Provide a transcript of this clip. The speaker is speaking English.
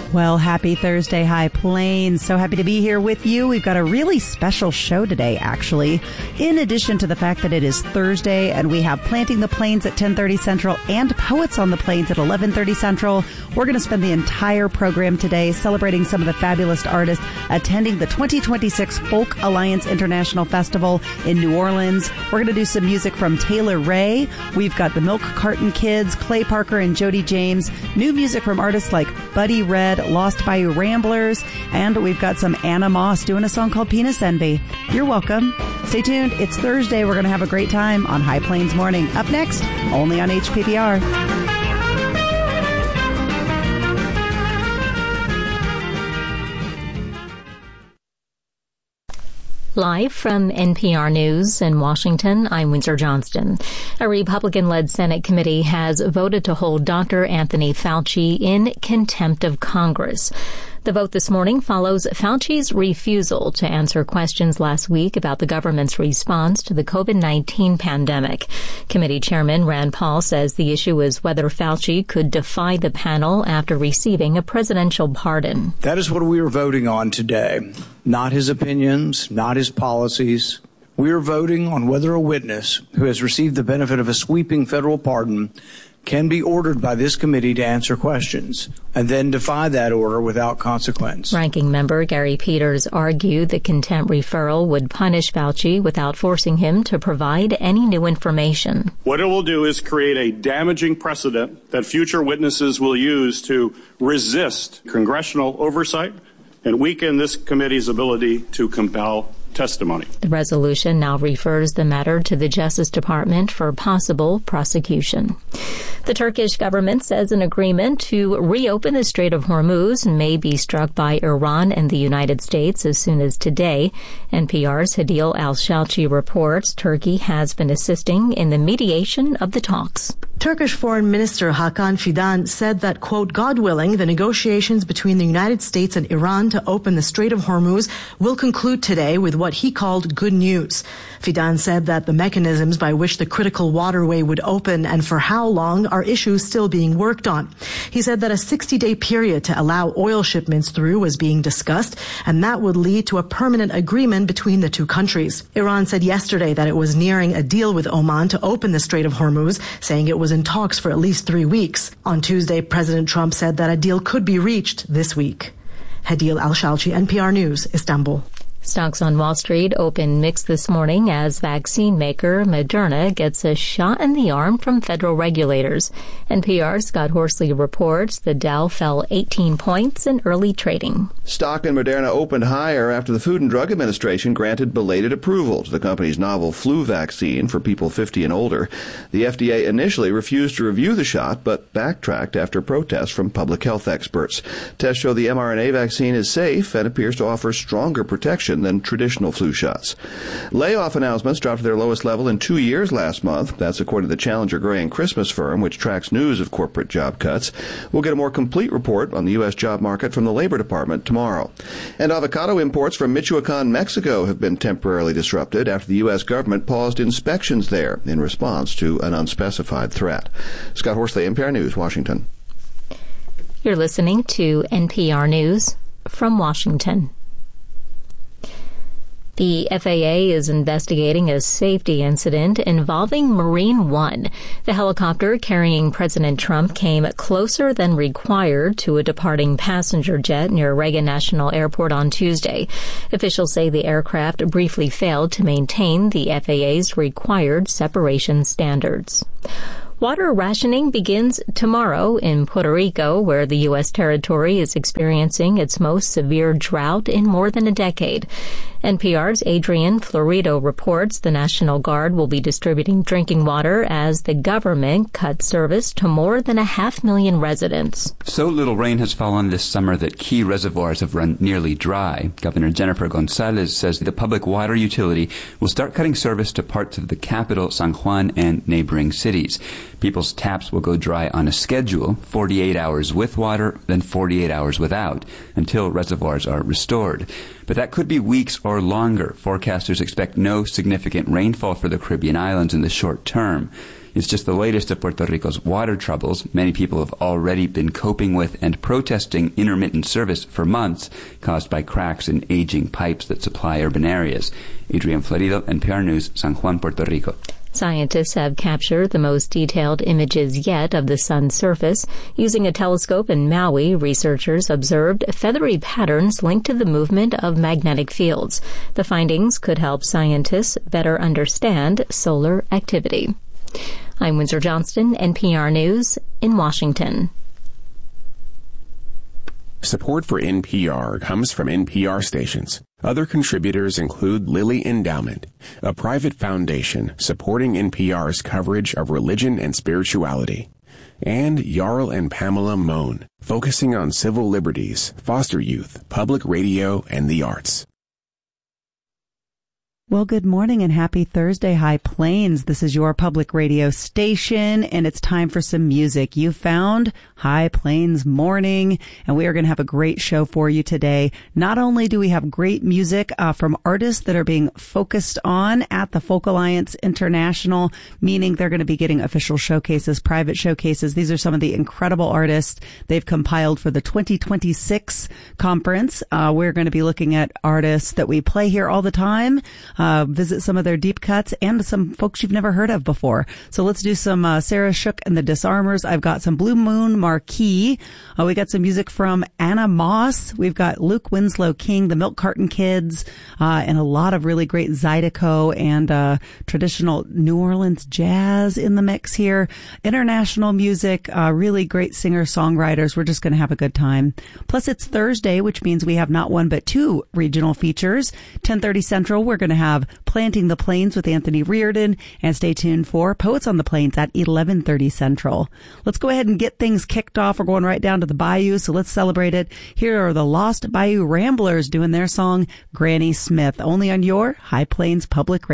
Well, happy Thursday, High Plains. So happy to be here with you. We've got a really special show today, actually. In addition to the fact that it is Thursday and we have Planting the Plains at 10:30 Central and Poets on the Plains at 11:30 Central, we're going to spend the entire program today celebrating some of the fabulous artists attending the 2026 Folk Alliance International Festival in New Orleans. We're going to do some music from Taylor Ray. We've got the Milk Carton Kids, Clay Parker and Jody James. New music from artists like Buddy Red, Lost Bayou Ramblers, and we've got some Anna Moss doing a song called Penis Envy. You're welcome. Stay tuned. It's Thursday. We're going to have a great time on High Plains Morning. Up next, only on HPPR. Live from NPR News in Washington, I'm Windsor Johnston. A Republican-led Senate committee has voted to hold Dr. Anthony Fauci in contempt of Congress. The vote this morning follows Fauci's refusal to answer questions last week about the government's response to the COVID-19 pandemic. Committee Chairman Rand Paul says the issue is whether Fauci could defy the panel after receiving a presidential pardon. That is what we are voting on today. Not his opinions, not his policies. We are voting on whether a witness who has received the benefit of a sweeping federal pardon can be ordered by this committee to answer questions and then defy that order without consequence. Ranking member Gary Peters argued the contempt referral would punish Fauci without forcing him to provide any new information. What it will do is create a damaging precedent that future witnesses will use to resist congressional oversight and weaken this committee's ability to compel testimony. The resolution now refers the matter to the Justice Department for possible prosecution. The Turkish government says an agreement to reopen the Strait of Hormuz may be struck by Iran and the United States as soon as today. NPR's Hadil Al-Shalchi reports Turkey has been assisting in the mediation of the talks. Turkish Foreign Minister Hakan Fidan said that, quote, God willing, the negotiations between the United States and Iran to open the Strait of Hormuz will conclude today with what he called good news. Fidan said that the mechanisms by which the critical waterway would open and for how long are issues still being worked on. He said that a 60-day period to allow oil shipments through was being discussed, and that would lead to a permanent agreement between the two countries. Iran said yesterday that it was nearing a deal with Oman to open the Strait of Hormuz, saying it was in talks for at least 3 weeks. On Tuesday, President Trump said that a deal could be reached this week. Hadil Al-Shalchi, NPR News, Istanbul. Stocks on Wall Street opened mixed this morning as vaccine maker Moderna gets a shot in the arm from federal regulators. NPR's Scott Horsley reports the Dow fell 18 points in early trading. Stock in Moderna opened higher after the Food and Drug Administration granted belated approval to the company's novel flu vaccine for people 50 and older. The FDA initially refused to review the shot, but backtracked after protests from public health experts. Tests show the mRNA vaccine is safe and appears to offer stronger protection than traditional flu shots. Layoff announcements dropped to their lowest level in 2 years last month. That's according to the Challenger Gray and Christmas firm, which tracks news of corporate job cuts. We'll get a more complete report on the U.S. job market from the Labor Department tomorrow. And avocado imports from Michoacan, Mexico have been temporarily disrupted after the U.S. government paused inspections there in response to an unspecified threat. Scott Horsley, NPR News, Washington. You're listening to NPR News from Washington. The FAA is investigating a safety incident involving Marine One. The helicopter carrying President Trump came closer than required to a departing passenger jet near Reagan National Airport on Tuesday. Officials say the aircraft briefly failed to maintain the FAA's required separation standards. Water rationing begins tomorrow in Puerto Rico, where the U.S. territory is experiencing its most severe drought in more than a decade. NPR's Adrian Florido reports the National Guard will be distributing drinking water as the government cuts service to more than 500,000 residents. So little rain has fallen this summer that key reservoirs have run nearly dry. Governor Jennifer Gonzalez says the public water utility will start cutting service to parts of the capital, San Juan, and neighboring cities. People's taps will go dry on a schedule, 48 hours with water, then 48 hours without, until reservoirs are restored. But that could be weeks or longer. Forecasters expect no significant rainfall for the Caribbean islands in the short term. It's just the latest of Puerto Rico's water troubles. Many people have already been coping with and protesting intermittent service for months, caused by cracks in aging pipes that supply urban areas. Adrian Florido, NPR News, San Juan, Puerto Rico. Scientists have captured the most detailed images yet of the sun's surface. Using a telescope in Maui, researchers observed feathery patterns linked to the movement of magnetic fields. The findings could help scientists better understand solar activity. I'm Windsor Johnston, NPR News in Washington. Support for NPR comes from NPR stations. Other contributors include Lilly Endowment, a private foundation supporting NPR's coverage of religion and spirituality, and Jarl and Pamela Mohn, focusing on civil liberties, foster youth, public radio, and the arts. Well, good morning and happy Thursday, High Plains. This is your public radio station, and it's time for some music. You found High Plains Morning, and we are going to have a great show for you today. Not only do we have great music from artists that are being focused on at the Folk Alliance International, meaning they're going to be getting official showcases, private showcases. These are some of the incredible artists they've compiled for the 2026 conference. We're going to be looking at artists that we play here all the time. Visit some of their deep cuts and some folks you've never heard of before. So let's do some Sarah Shook and the Disarmers. I've got some Blue Moon Marquee. We got some music from Anna Moss. We've got Luke Winslow King, the Milk Carton Kids, and a lot of really great Zydeco and traditional New Orleans jazz in the mix here. International music, really great singer-songwriters. We're just going to have a good time. Plus, it's Thursday, which means we have not one but two regional features. 10:30 Central, we're going to have Planting the Plains with Anthony Reardon, and stay tuned for Poets on the Plains at 11:30 Central. Let's go ahead and get things kicked off. We're going right down to the Bayou, so let's celebrate it. Here are the Lost Bayou Ramblers doing their song Granny Smith, only on your High Plains Public Radio.